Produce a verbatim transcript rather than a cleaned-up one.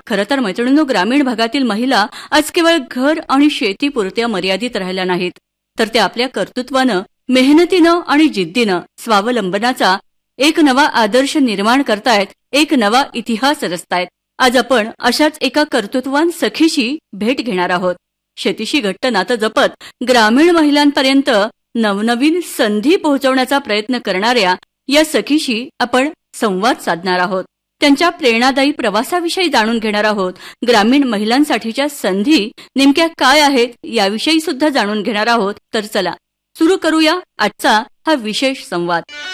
खरं तर मैत्रिणींनो, ग्रामीण भागातील महिला आज केवळ घर आणि शेतीपुरत्या मर्यादित राहिल्या नाहीत, तर त्या आपल्या कर्तृत्वानं, मेहनतीनं आणि जिद्दीनं स्वावलंबनाचा एक नवा आदर्श निर्माण करतायत, एक नवा इतिहास रचतायत. आज आपण अशाच एका कर्तृत्वान सखीशी भेट घेणार आहोत. शेतीशी घट्ट नातं जपत ग्रामीण महिलांपर्यंत नवनवीन संधी पोहोचवण्याचा प्रयत्न करणाऱ्या या सखीशी आपण संवाद साधणार आहोत. त्यांच्या प्रेरणादायी प्रवासाविषयी जाणून घेणार आहोत. ग्रामीण महिलांसाठीच्या संधी नेमक्या काय आहेत याविषयी सुद्धा जाणून घेणार आहोत. तर चला सुरू करूया आजचा हा विशेष संवाद.